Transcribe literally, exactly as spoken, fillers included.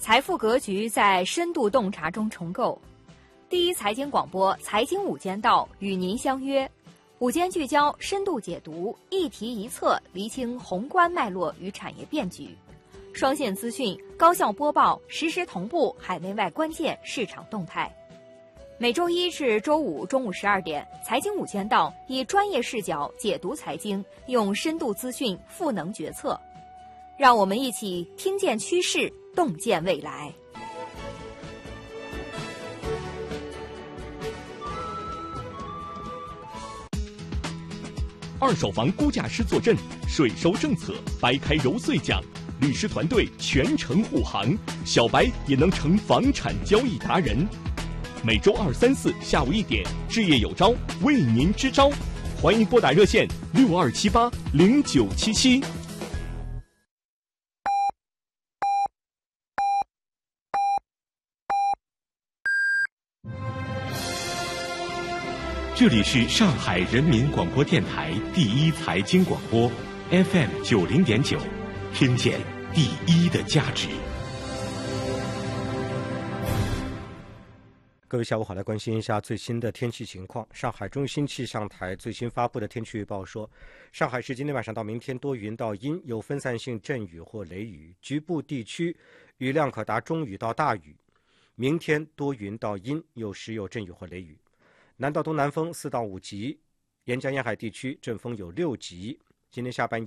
财富格局在深度洞察中重构。第一财经广播财经午间道与您相约，午间聚焦，深度解读，一题一策，厘清宏观脉络与产业变局。双线资讯，高效播报，实时同步海内外关键市场动态。每周一至周五中午十二点，财经午间道以专业视角解读财经，用深度资讯赋能决策。让我们一起听见趋势，洞见未来。 二手房估价师坐镇，税收政策掰开揉碎讲，律师团队全程护航，小白也能成房产交易达人。每周二、三、四下午一点，置业有招为您支招，欢迎拨打热线六二七八零九七七。 这里是上海人民广播电台第一财经广播 F M 九零点九，听见第一的价值。 各位下午好，来关心一下最新的天气情况。上海中心气象台最新发布的天气预报说，上海市今天晚上到明天多云到阴，有分散性阵雨或雷雨，局部地区雨量可达中雨到大雨。明天多云到阴，有时有阵雨或雷雨。南到东南风四到五级，沿江沿海地区阵风有六级。今天下半